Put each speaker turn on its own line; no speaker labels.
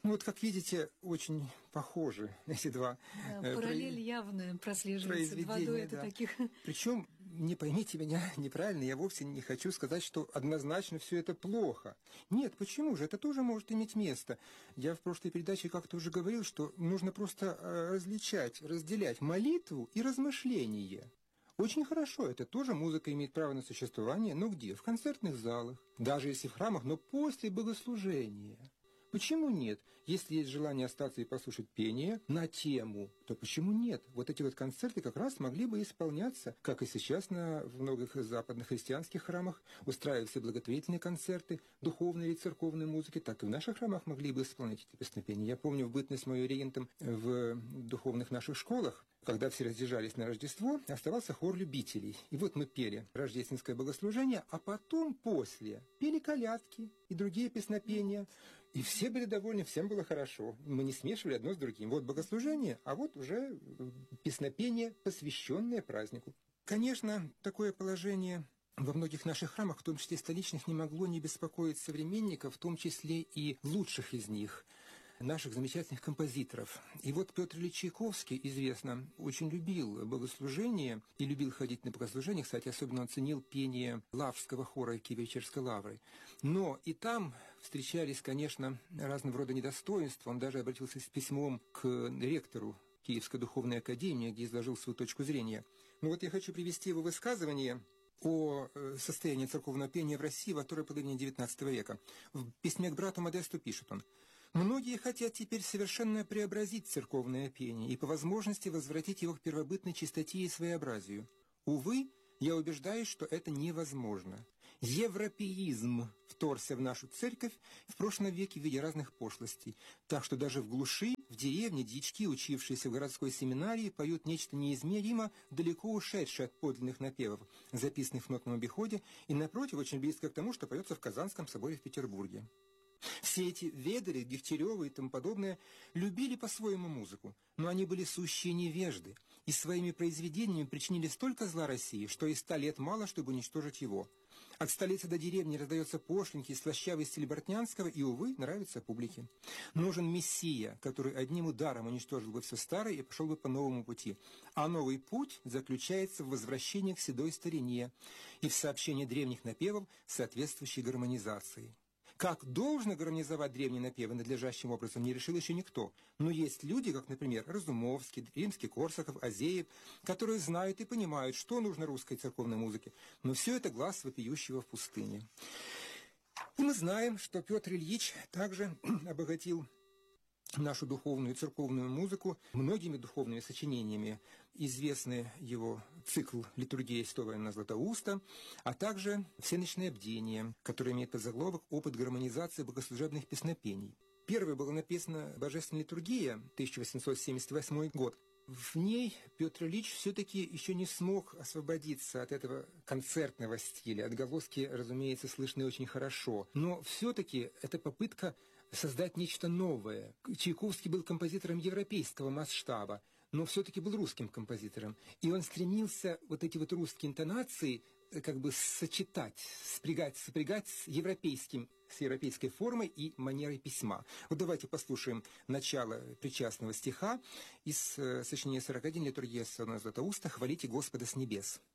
Ну вот, как видите, очень похожи эти два
параллель явная прослеживается. Два дуэта таких.
Причем, не поймите меня неправильно, я вовсе не хочу сказать, что однозначно все это плохо. Нет, почему же? Это тоже может иметь место. Я в прошлой передаче как-то уже говорил, что нужно просто разделять молитву и размышление. Очень хорошо, это тоже музыка имеет право на существование, но где? В концертных залах, даже если в храмах, но после богослужения. Почему нет? Если есть желание остаться и послушать пение на тему, то почему нет? Вот эти вот концерты как раз могли бы исполняться, как и сейчас в многих западных христианских храмах устраиваются благотворительные концерты духовной или церковной музыки, так и в наших храмах могли бы исполнять эти песнопения. Я помню в бытность мою регентом в духовных наших школах, когда все разъезжались на Рождество, оставался хор любителей. И вот мы пели рождественское богослужение, а потом после пели колядки и другие песнопения. И все были довольны, всем было хорошо. Мы не смешивали одно с другим. Вот богослужение, а вот уже песнопение, посвященное празднику. Конечно, такое положение во многих наших храмах, в том числе столичных, не могло не беспокоить современников, в том числе и лучших из них, наших замечательных композиторов. И вот Петр Ильич Чайковский, известно, очень любил богослужение и любил ходить на богослужения. Кстати, особенно он ценил пение Лаврского хора Киево-Печерской лавры. Но и там встречались, конечно, разного рода недостоинства. Он даже обратился с письмом к ректору Киевской духовной академии, где изложил свою точку зрения. Но вот я хочу привести его высказывание о состоянии церковного пения в России во второй половине XIX века. В письме к брату Модесту пишет он: «Многие хотят теперь совершенно преобразить церковное пение и по возможности возвратить его к первобытной чистоте и своеобразию. Увы, я убеждаюсь, что это невозможно. Европеизм вторгся в нашу церковь в прошлом веке в виде разных пошлостей, так что даже в глуши, в деревне дьячки, учившиеся в городской семинарии, поют нечто неизмеримо далеко ушедшее от подлинных напевов, записанных в нотном обиходе, и, напротив, очень близко к тому, что поется в Казанском соборе в Петербурге. Все эти Ведари, Дегтяревы и тому подобное любили по-своему музыку, но они были сущие невежды и своими произведениями причинили столько зла России, что и 100 лет мало, чтобы уничтожить его. От столицы до деревни раздается пошленький, слащавый стиль Бортнянского и, увы, нравится публике. Нужен мессия, который одним ударом уничтожил бы все старое и пошел бы по новому пути. А новый путь заключается в возвращении к седой старине и в сообщении древних напевов с соответствующей гармонизацией. Как должно гармонизовать древние напевы надлежащим образом, не решил еще никто. Но есть люди, как, например, Разумовский, Римский-Корсаков, Азеев, которые знают и понимают, что нужно русской церковной музыке. Но все это глаз вопиющего в пустыне. И мы знаем, что Петр Ильич также обогатил нашу духовную и церковную музыку многими духовными сочинениями. Известный его цикл «Литургия Истовая на Златоуста», а также «Всеночное бдение», которое имеет подзаголовок «Опыт гармонизации богослужебных песнопений». Первое было написано «Божественная литургия», 1878 год. В ней Петр Ильич все-таки еще не смог освободиться от этого концертного стиля. Отголоски, разумеется, слышны очень хорошо. Но все-таки это попытка создать нечто новое. Чайковский был композитором европейского масштаба, но все-таки был русским композитором. И он стремился вот эти вот русские интонации как бы сочетать, сопрягать с европейской формой и манерой письма. Вот давайте послушаем начало причастного стиха из сочинения 41 «Литургия Истовая на Златоуста» «Хвалите Господа с небес».